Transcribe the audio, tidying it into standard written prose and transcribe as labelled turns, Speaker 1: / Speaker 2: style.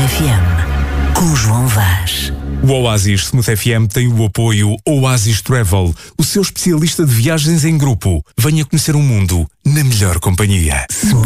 Speaker 1: FM, com João Vaz.
Speaker 2: O Oasis Smooth FM tem o apoio Oasis Travel, o seu especialista de viagens em grupo. Venha conhecer o mundo na melhor companhia.